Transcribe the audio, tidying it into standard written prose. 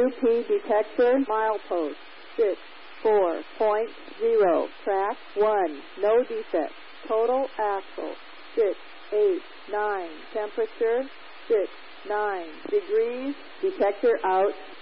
UP detector, milepost 64.0, track 1, no defect, total axle 689, temperature 69 degrees, detector out.